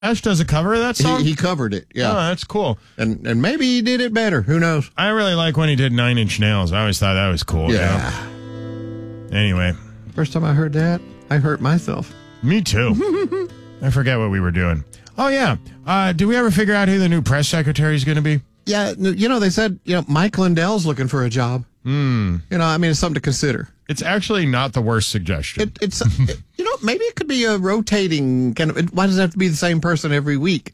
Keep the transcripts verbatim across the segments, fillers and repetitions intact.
Ash does a cover of that song? He, he covered it, yeah. Oh, that's cool. And and maybe he did it better. Who knows? I really like when he did Nine Inch Nails. I always thought that was cool. Yeah. You know? Anyway. First time I heard that, I hurt myself. Me too. I forget what we were doing. Oh, yeah. Uh, did we ever figure out who the new press secretary is going to be? Yeah, you know, they said, you know, Mike Lindell's looking for a job. Hmm. You know, I mean, it's something to consider. It's actually not the worst suggestion. It, it's, it, you know, maybe it could be a rotating kind of, it, why does it have to be the same person every week?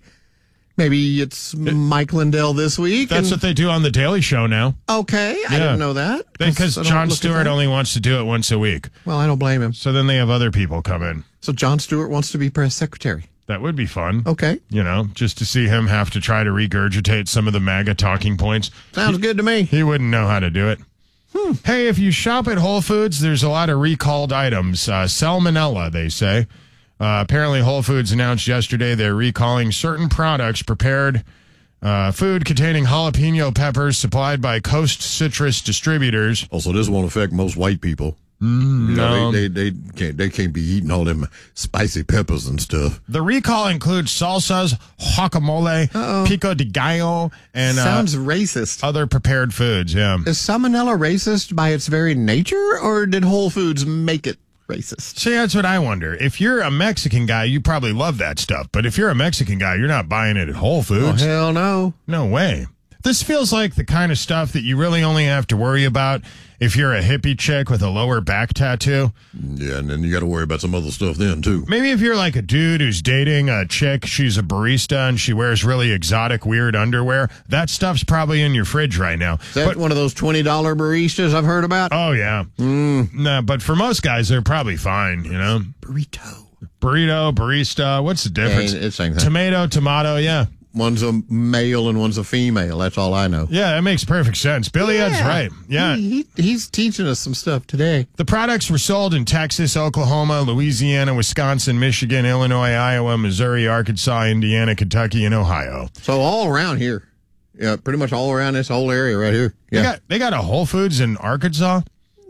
Maybe it's it, Mike Lindell this week. That's and, what they do on The Daily Show now. Okay, I yeah. didn't know that. Because Jon Stewart only wants to do it once a week. Well, I don't blame him. So then they have other people come in. So Jon Stewart wants to be press secretary. That would be fun. Okay. You know, just to see him have to try to regurgitate some of the MAGA talking points. Sounds he, good to me. He wouldn't know how to do it. Hmm. Hey, if you shop at Whole Foods, there's a lot of recalled items. Uh, salmonella, they say. Uh, apparently, Whole Foods announced yesterday they're recalling certain products prepared uh, food containing jalapeno peppers supplied by Coast Citrus Distributors. Also, this won't affect most white people. Mm, you know, no. they, they, they, can't, they can't be eating all them spicy peppers and stuff. The recall includes salsas, guacamole, Uh-oh. pico de gallo, and sounds uh, racist. Other prepared foods. Yeah. Is salmonella racist by its very nature, or did Whole Foods make it racist? See, that's what I wonder. If you're a Mexican guy, you probably love that stuff. But if you're a Mexican guy, you're not buying it at Whole Foods. Oh, hell no. No way. This feels like the kind of stuff that you really only have to worry about if you're a hippie chick with a lower back tattoo. Yeah, and then you got to worry about some other stuff then, too. Maybe if you're like a dude who's dating a chick, she's a barista, and she wears really exotic, weird underwear, that stuff's probably in your fridge right now. Is that but, one of those twenty dollar baristas I've heard about? Oh, yeah. Mm. Nah, but for most guys, they're probably fine, you know? Burrito. Burrito, barista, what's the difference? Yeah, it's same thing. Tomato, tomato, yeah. One's a male and one's a female. That's all I know. Yeah, that makes perfect sense. Billy yeah. Ed's right. Yeah. He, he, he's teaching us some stuff today. The products were sold in Texas, Oklahoma, Louisiana, Wisconsin, Michigan, Illinois, Iowa, Missouri, Arkansas, Indiana, Kentucky, and Ohio. So all around here. Yeah, pretty much all around this whole area right here. Yeah. They got, they got a Whole Foods in Arkansas?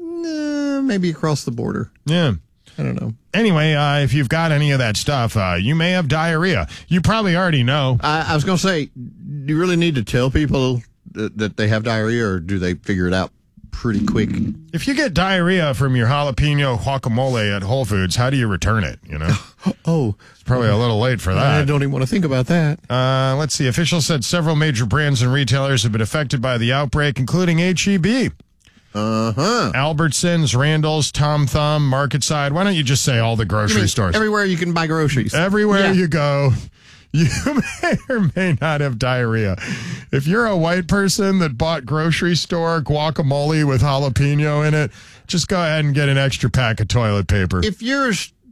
Uh, maybe across the border. Yeah. I don't know. Anyway, uh, if you've got any of that stuff, uh, you may have diarrhea. You probably already know. I, I was going to say, do you really need to tell people that, that they have diarrhea, or do they figure it out pretty quick? If you get diarrhea from your jalapeno guacamole at Whole Foods, how do you return it, you know? Oh. It's probably a little late for that. I don't even want to think about that. Uh, let's see. Officials said several major brands and retailers have been affected by the outbreak, including H E B. Uh-huh. Albertsons, Randall's, Tom Thumb, Market Side. Why don't you just say all the grocery stores? Everywhere you can buy groceries. Everywhere yeah. you go, you may or may not have diarrhea. If you're a white person that bought grocery store guacamole with jalapeno in it, just go ahead and get an extra pack of toilet paper. If you're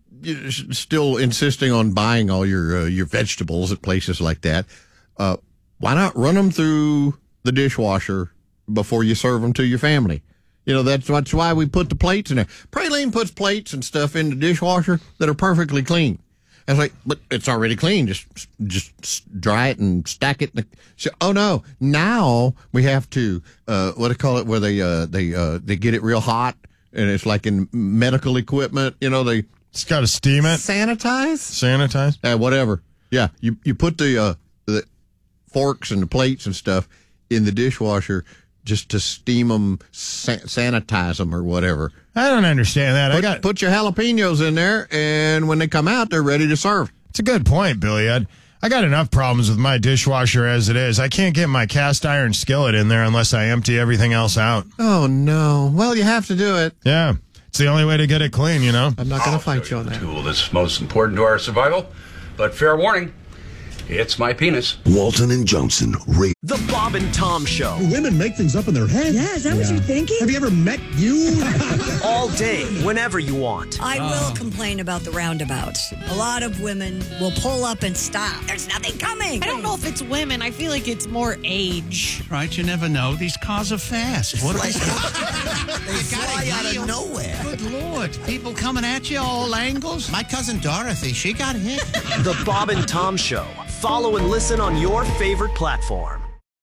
still insisting on buying all your uh, your vegetables at places like that, uh, why not run them through the dishwasher before you serve them to your family? You know, that's, that's why we put the plates in there. Praline puts plates and stuff in the dishwasher that are perfectly clean. I was like, but it's already clean. Just just dry it and stack it. In the, so, oh, no. Now we have to, uh, what do you call it, where they uh, they uh, they get it real hot, and it's like in medical equipment. You know, they... It's got to steam it. Sanitize? Sanitize? Uh, whatever. Yeah, you, you put the, uh, the forks and the plates and stuff in the dishwasher just to steam them, san- sanitize them, or whatever. I don't understand that. Put, I got put your jalapenos in there, and when they come out, they're ready to serve. It's a good point, Billy Ed. I got enough problems with my dishwasher as it is. I can't get my cast iron skillet in there unless I empty everything else out. Oh, no. Well, you have to do it. Yeah. It's the only way to get it clean, you know? I'm not going to fight you on that. Tool that's most important to our survival, but fair warning. It's my penis. Walton and Johnson. Ra- the Bob and Tom Show. Do women make things up in their head? Yeah, is that yeah. what you're thinking? Have you ever met you? All day, whenever you want. I will oh. complain about the roundabouts. A lot of women will pull up and stop. There's nothing coming. I don't know if it's women. I feel like it's more age. Right, you never know. These cars are fast. What are they? They fly out of nowhere. Good Lord. People coming at you all angles. My cousin Dorothy, she got hit. The Bob and Tom Show. Follow and listen on your favorite platform.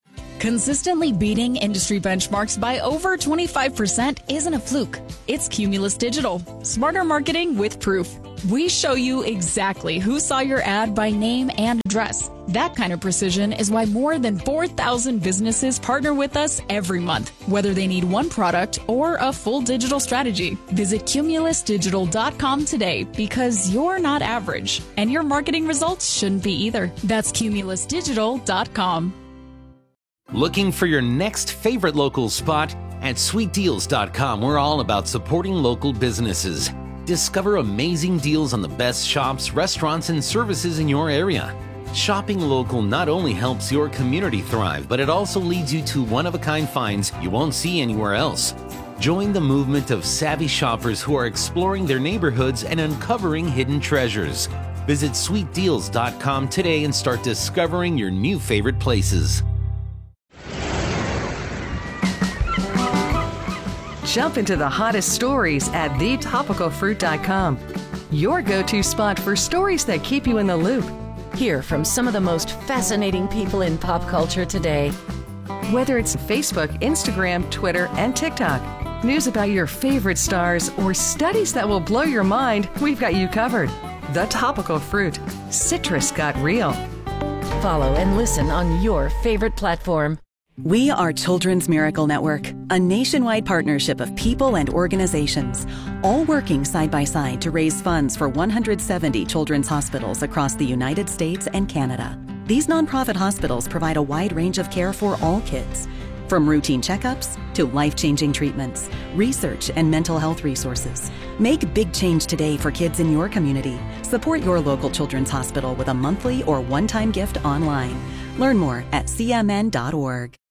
Consistently beating industry benchmarks by over twenty-five percent isn't a fluke. It's Cumulus Digital. Smarter marketing with proof. We show you exactly who saw your ad by name and address. That kind of precision is why more than four thousand businesses partner with us every month, whether they need one product or a full digital strategy. Visit cumulus digital dot com today because you're not average, and your marketing results shouldn't be either. That's cumulus digital dot com. Looking for your next favorite local spot? At sweet deals dot com, we're all about supporting local businesses. Discover amazing deals on the best shops, restaurants, and services in your area. Shopping local not only helps your community thrive, but it also leads you to one-of-a-kind finds you won't see anywhere else. Join the movement of savvy shoppers who are exploring their neighborhoods and uncovering hidden treasures. Visit sweet deals dot com today and start discovering your new favorite places. Jump into the hottest stories at the topical fruit dot com. Your go-to spot for stories that keep you in the loop. Hear from some of the most fascinating people in pop culture today. Whether it's Facebook, Instagram, Twitter, and TikTok, news about your favorite stars, or studies that will blow your mind, we've got you covered. The Topical Fruit. Citrus got real. Follow and listen on your favorite platform. We are Children's Miracle Network, a nationwide partnership of people and organizations, all working side by side to raise funds for one hundred seventy children's hospitals across the United States and Canada. These nonprofit hospitals provide a wide range of care for all kids, from routine checkups to life-changing treatments, research, and mental health resources. Make big change today for kids in your community. Support your local children's hospital with a monthly or one-time gift online. Learn more at c m n dot org.